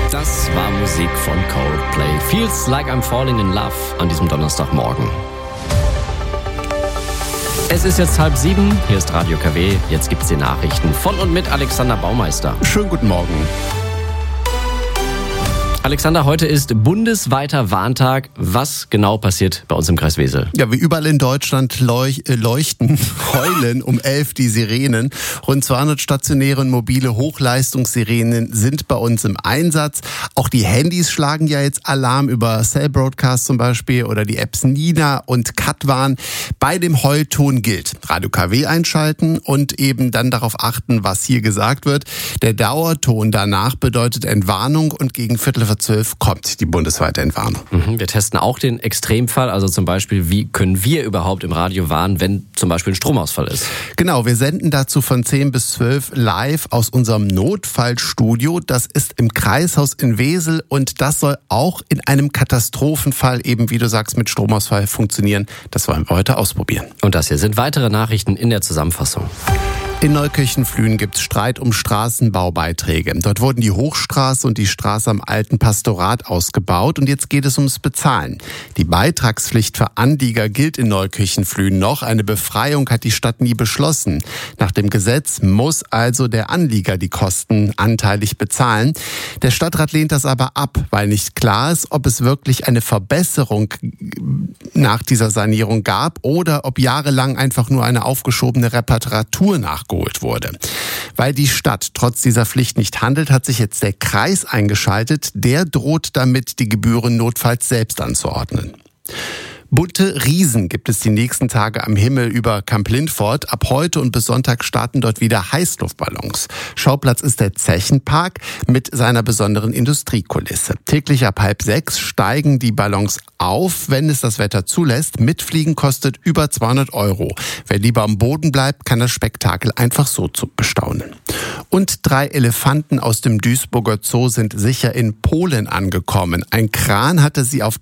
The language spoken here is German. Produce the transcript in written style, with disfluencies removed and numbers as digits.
Das war Musik von Coldplay. Feels like I'm falling in love an diesem Donnerstagmorgen. Es ist jetzt 6:30, hier ist Radio KW. Jetzt gibt's die Nachrichten von und mit Alexander Baumeister. Schönen guten Morgen. Alexander, heute ist bundesweiter Warntag. Was genau passiert bei uns im Kreis Wesel? Ja, wie überall in Deutschland heulen um 11 die Sirenen. Rund 200 stationäre und mobile Hochleistungssirenen sind bei uns im Einsatz. Auch die Handys schlagen ja jetzt Alarm über Cell Broadcast zum Beispiel oder die Apps Nina und Katwan. Bei dem Heulton gilt: Radio KW einschalten und eben dann darauf achten, was hier gesagt wird. Der Dauerton danach bedeutet Entwarnung und gegen 11:45 kommt die bundesweite Entwarnung. Wir testen auch den Extremfall, also zum Beispiel, wie können wir überhaupt im Radio warnen, wenn zum Beispiel ein Stromausfall ist? Genau, wir senden dazu von 10 bis 12 live aus unserem Notfallstudio. Das ist im Kreishaus in Wesel und das soll auch in einem Katastrophenfall eben, wie du sagst, mit Stromausfall funktionieren. Das wollen wir heute ausprobieren. Und das hier sind weitere Nachrichten in der Zusammenfassung. In Neukirchen-Flühen gibt es Streit um Straßenbaubeiträge. Dort wurden die Hochstraße und die Straße am Alten Pastorat ausgebaut und jetzt geht es ums Bezahlen. Die Beitragspflicht für Anlieger gilt in Neukirchen-Flühen noch. Eine Befreiung hat die Stadt nie beschlossen. Nach dem Gesetz muss also der Anlieger die Kosten anteilig bezahlen. Der Stadtrat lehnt das aber ab, weil nicht klar ist, ob es wirklich eine Verbesserung nach dieser Sanierung gab oder ob jahrelang einfach nur eine aufgeschobene Reparatur nachgeholt wurde. Weil die Stadt trotz dieser Pflicht nicht handelt, hat sich jetzt der Kreis eingeschaltet. Der droht damit, die Gebühren notfalls selbst anzuordnen. Bunte Riesen gibt es die nächsten Tage am Himmel über Kamp Lindfort. Ab heute und bis Sonntag starten dort wieder Heißluftballons. Schauplatz ist der Zechenpark mit seiner besonderen Industriekulisse. Täglich ab 5:30 steigen die Ballons auf, wenn es das Wetter zulässt. Mitfliegen kostet über 200 €. Wer lieber am Boden bleibt, kann das Spektakel einfach so bestaunen. Und 3 Elefanten aus dem Duisburger Zoo sind sicher in Polen angekommen. Ein Kran hatte sie auf